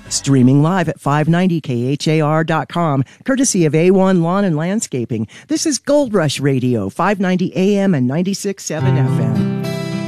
Streaming live at 590khar.com, courtesy of A1 Lawn and Landscaping. This is Gold Rush Radio, 590 AM and 96.7 FM.